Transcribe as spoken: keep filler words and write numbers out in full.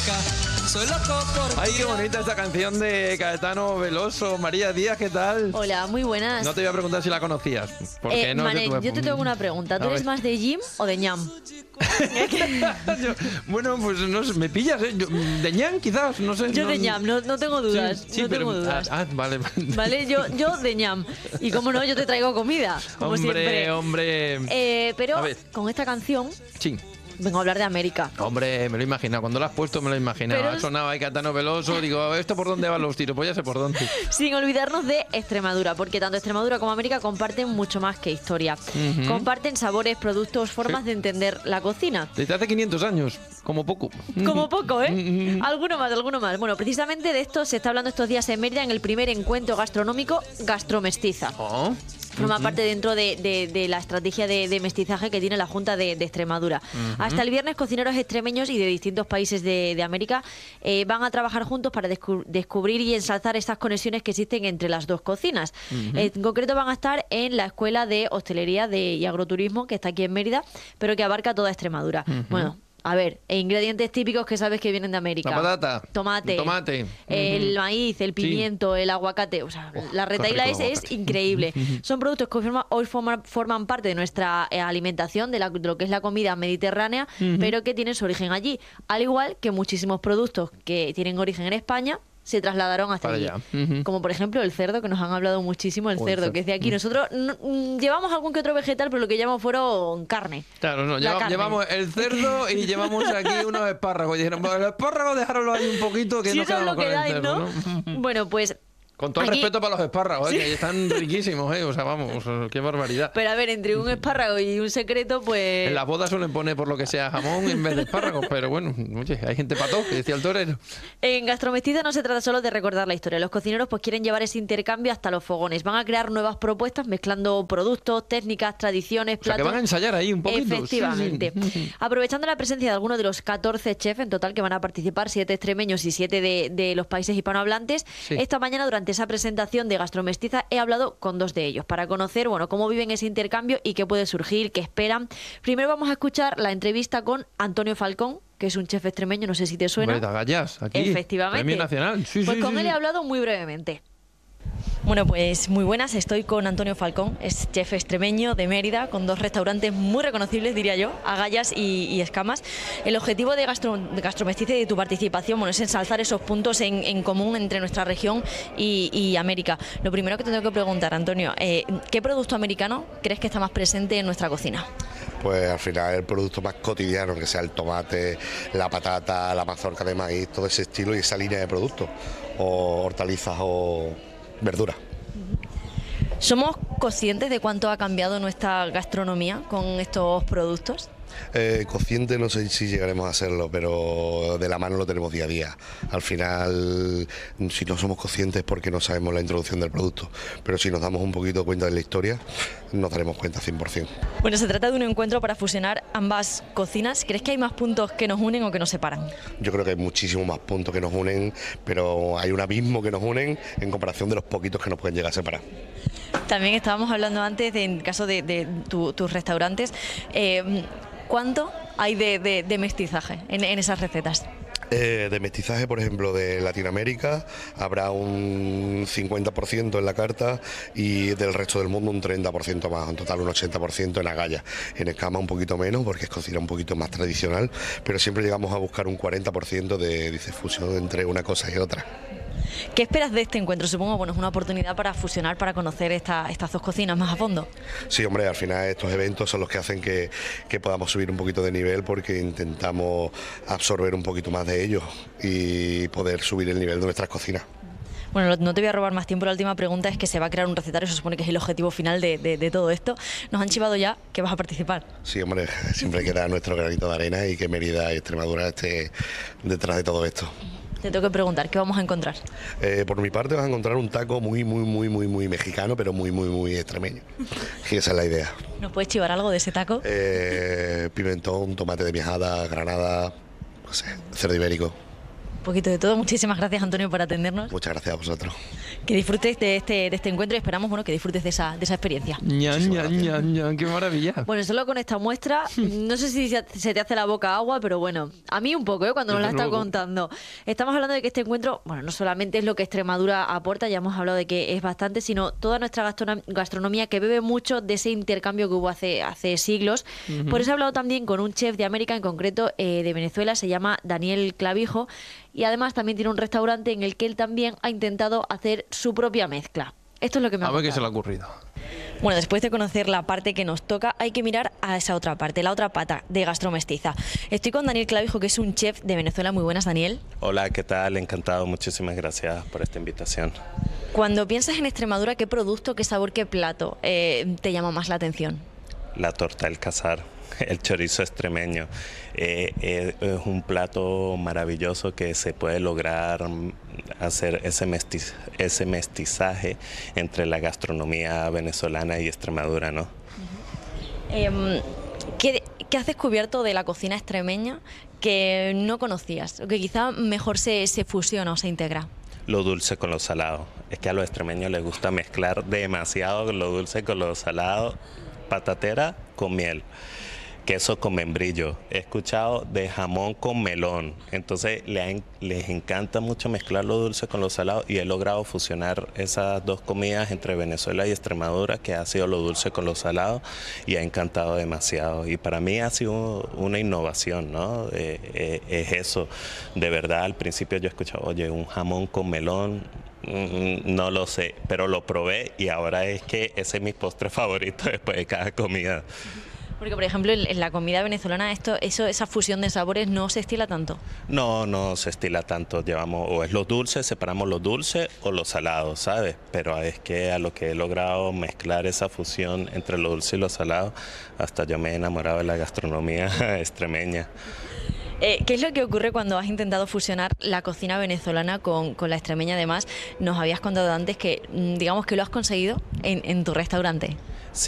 América. Soy loco por Ay, qué bonita esta canción de Caetano Veloso. María Díaz, ¿qué tal? Hola, muy buenas. No te voy a preguntar si la conocías. Porque Eh, no Manel, sé tu... yo te tengo una pregunta. ¿Tú A eres ver. más de gym o de ñam? Yo- bueno, pues no sé, me pillas, ¿eh? Yo- de ñam, quizás, no sé. Yo no- de ñam, no, no tengo dudas. Sí, sí, no pero- tengo dudas. Ah, ah, vale. Vale, yo, yo de ñam. Y como no, yo te traigo comida, como hombre, siempre. hombre. Eh, pero A ver. con esta canción Sí. vengo a hablar de América. Hombre, me lo he imaginado. Cuando lo has puesto me lo he imaginado. Pero Ha es- sonado ahí Caetano Veloso. Digo, a ver, ¿esto por dónde van los tiros? Pues ya sé por dónde. Sin olvidarnos de Extremadura, porque tanto Extremadura como América comparten mucho más que historia. Ujú. Comparten sabores, productos, formas Sí. de entender la cocina. Desde hace quinientos años, como poco. Como poco, ¿eh? Mm, mm. Alguno más, alguno más. Bueno, precisamente de esto se está hablando estos días en Mérida en el primer encuentro gastronómico Gastromestiza. Oh. Forma parte dentro de, de- de la estrategia de, de mestizaje que tiene la Junta de, de Extremadura. Hasta el viernes, cocineros extremeños y de distintos países de, de América eh, van a trabajar juntos para descu- descubrir y ensalzar estas conexiones que existen entre las dos cocinas. En concreto van a estar en la Escuela de Hostelería de, y Agroturismo, que está aquí en Mérida, pero que abarca toda Extremadura. Bueno. A ver, e ingredientes típicos que sabes que vienen de América. La patata, Tomate. el tomate. El Ujú. maíz, el pimiento, el aguacate. O sea, Oh, la qué retaila rico es, el es aguacate. increíble. Son productos que forma- hoy forman, forman parte de nuestra eh, alimentación, de, la- de lo que es la comida mediterránea, pero que tienen su origen allí. Al igual que muchísimos productos que tienen origen en España se trasladaron hasta Para allí. allá. Ujú. Como por ejemplo el cerdo, que nos han hablado muchísimo, el O el cerdo, cerdo. que es de aquí. Nosotros no- mm, llevamos algún que otro vegetal, pero lo que llevamos fueron carne. Claro, no, La lleva- carne. llevamos el cerdo y llevamos aquí unos espárragos. Y dijeron, bueno, el espárrago dejarlo ahí un poquito que Si no eso es quedamos lo que con el dais, cerdo, ¿no? ¿no? Bueno, pues Con todo el aquí- respeto para los espárragos, ¿eh? Que están riquísimos, ¿eh? O sea, vamos, qué barbaridad. Pero a ver, entre un espárrago y un secreto, pues... En las bodas suelen poner por lo que sea jamón en vez de espárragos, pero bueno, oye, hay gente pató, que decía el torero. En Gastromestiza no se trata solo de recordar la historia. Los cocineros pues quieren llevar ese intercambio hasta los fogones. Van a crear nuevas propuestas mezclando productos, técnicas, tradiciones, O sea, que platos. van a ensayar ahí un poquito. Efectivamente. Sí, sí. Aprovechando la presencia de algunos de los catorce chefs en total que van a participar, siete extremeños y siete de, de los países hispanohablantes, Sí. esta mañana durante esa presentación de Gastromestiza he hablado con dos de ellos para conocer, bueno, cómo viven ese intercambio y qué puede surgir, qué esperan. Primero vamos a escuchar la entrevista con Antonio Falcón, que es un chef extremeño, no sé si te suena. Hombre, de Agallas, aquí. Efectivamente. Premio nacional. Sí, pues sí, con sí, él sí. he hablado muy brevemente. Bueno, pues muy buenas, estoy con Antonio Falcón, es chef extremeño de Mérida, con dos restaurantes muy reconocibles, diría yo, Agallas y, y Escamas. El objetivo de, Gastro, de Gastromestiza y de tu participación, bueno, es ensalzar esos puntos en, en común entre nuestra región y, y América. Lo primero que te tengo que preguntar, Antonio, eh, ¿qué producto americano crees que está más presente en nuestra cocina? Pues al final el producto más cotidiano, que sea el tomate, la patata, la mazorca de maíz, todo ese estilo y esa línea de productos, o hortalizas o verduras. ¿Somos conscientes de cuánto ha cambiado nuestra gastronomía con estos productos? Eh, consciente no sé si llegaremos a hacerlo, pero de la mano lo tenemos día a día. Al final, si no somos conscientes es porque no sabemos la introducción del producto, pero si nos damos un poquito cuenta de la historia, nos daremos cuenta cien por cien. Bueno, se trata de un encuentro para fusionar ambas cocinas. ¿Crees que hay más puntos que nos unen o que nos separan? Yo creo que hay muchísimos más puntos que nos unen, pero hay un abismo que nos unen en comparación de los poquitos que nos pueden llegar a separar. También estábamos hablando antes, de, en caso de, de tu- tus restaurantes, eh, ¿cuánto hay de, de- de mestizaje en, en esas recetas? Eh, de mestizaje, por ejemplo, de Latinoamérica habrá un cincuenta por ciento en la carta y del resto del mundo un treinta por ciento más, en total un ochenta por ciento en Agallas. En Escama un poquito menos porque es cocina un poquito más tradicional, pero siempre llegamos a buscar un cuarenta por ciento de difusión entre una cosa y otra. ¿Qué esperas de este encuentro? Supongo, bueno, es una oportunidad para fusionar, para conocer esta- estas dos cocinas más a fondo. Sí, hombre, al final estos eventos son los que hacen que, que podamos subir un poquito de nivel porque intentamos absorber un poquito más de ellos y poder subir el nivel de nuestras cocinas. Bueno, no te voy a robar más tiempo. La última pregunta es que se va a crear un recetario, se supone que es el objetivo final de, de- de todo esto. Nos han chivado ya que vas a participar. Sí, hombre, siempre queda nuestro granito de arena y que Mérida y Extremadura esté detrás de todo esto. Te tengo que preguntar, ¿qué vamos a encontrar? Eh, por mi parte vas a encontrar un taco muy, muy, muy, muy, muy mexicano, pero muy, muy, muy extremeño. Y esa es la idea. ¿Nos puedes chivar algo de ese taco? Eh, pimentón, tomate de miajada, granada, no sé, cerdo ibérico. Un poquito de todo. Muchísimas gracias, Antonio, por atendernos. Muchas gracias a vosotros. Que disfrutes de este, de este encuentro y esperamos, bueno, que disfrutes de esa, de esa experiencia. Ña, ña, ña, ña, qué maravilla. Bueno, solo con esta muestra, no sé si se se te hace la boca agua, pero bueno, a mí un poco, ¿eh? Cuando nos la Desde está luego. contando. Estamos hablando de que este encuentro, bueno, no solamente es lo que Extremadura aporta, ya hemos hablado de que es bastante, sino toda nuestra gastronom- gastronomía que bebe mucho de ese intercambio que hubo hace, hace siglos. Por eso he hablado también con un chef de América, en concreto eh, de Venezuela, se llama Daniel Clavijo, y además también tiene un restaurante en el que él también ha intentado hacer su propia mezcla. Esto es lo que me ha A ver qué contado. se le ha ocurrido. Bueno, después de conocer la parte que nos toca, hay que mirar a esa otra parte, la otra pata de Gastromestiza. Estoy con Daniel Clavijo, que es un chef de Venezuela. Muy buenas, Daniel. Hola, ¿qué tal? Encantado, muchísimas gracias por esta invitación. Cuando piensas en Extremadura, ¿qué producto, qué sabor, qué plato eh, te llama más la atención? La torta del Casar, el chorizo extremeño, eh, eh, es un plato maravilloso que se puede lograr mm, hacer ese, mestiz- ese mestizaje entre la gastronomía venezolana y Extremadura, ¿no? Eh, ¿qué, qué has descubierto de la cocina extremeña que no conocías o que quizá mejor se, se fusiona o se integra? Lo dulce con lo salado. Es que a los extremeños les gusta mezclar demasiado lo dulce con lo salado, patatera con miel, queso con membrillo. He escuchado de jamón con melón. Entonces le han- les encanta mucho mezclar lo dulce con lo salado y he logrado fusionar esas dos comidas entre Venezuela y Extremadura, que ha sido lo dulce con lo salado y ha encantado demasiado. Y para mí ha sido una innovación, ¿no? Eh, eh, es eso. De verdad, al principio yo escuchaba, oye, un jamón con melón. Mm, No lo sé, pero lo probé y ahora es que ese es mi postre favorito después de cada comida. Porque, por ejemplo, en, en la comida venezolana esto, eso, esa fusión de sabores no se estila tanto. No, no se estila tanto. Llevamos o es lo dulce, separamos lo dulce o lo salado, ¿sabes? Pero es que a lo que he logrado mezclar esa fusión entre lo dulce y lo salado, hasta yo me he enamorado de la gastronomía extremeña. Eh, ¿Qué es lo que ocurre cuando has intentado fusionar la cocina venezolana con, con la extremeña? Además, nos habías contado antes que, mm, digamos que lo has conseguido en, en tu restaurante.